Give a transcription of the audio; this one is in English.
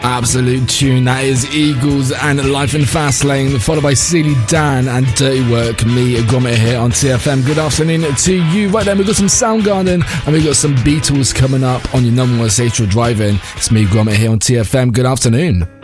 Absolute tune, that is Eagles and Life in Fast Lane, followed by Steely Dan and Dirty Work, me, Gromit here on TFM. Good afternoon to you. Right then, we've got some Soundgarden and we've got some Beatles coming up on your number one station driving. It's me, Gromit here on TFM. Good afternoon.